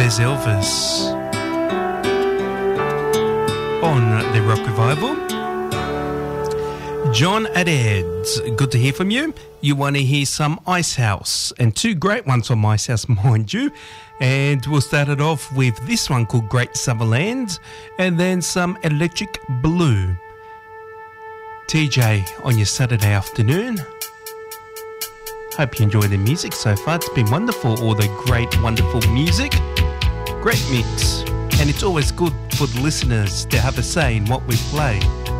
There's Elvis on the Rock Revival. John Adeds, good to hear from you. You want to hear some Icehouse, and two great ones from Icehouse, mind you. And we'll start it off with this one called Great Summerland, and then some Electric Blue. TJ on your Saturday afternoon. Hope you enjoy the music so far. It's been wonderful, all the great, wonderful music. Great mix. And it's always good for the listeners to have a say in what we play.